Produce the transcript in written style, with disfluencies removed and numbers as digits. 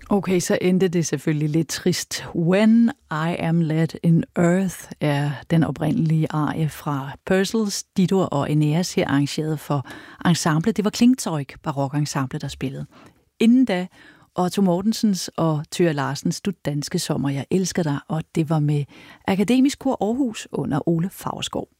Okay, så endte det selvfølgelig lidt trist. When I Am Led in Earth er den oprindelige arie fra Purcells, Dido og Eneas, her arrangeret for ensemble. Det var Klingzeug barokensemble, der spillede. Inden da Otto Mortensens og Thøger Larsens Du danske sommer, jeg elsker dig, og det var med Akademisk Kor Aarhus under Ole Faurschou.